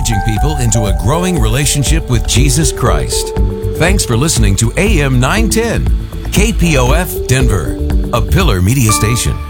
engaging people into a growing relationship with Jesus Christ. Thanks for listening to AM 910, KPOF Denver, a Pillar Media station.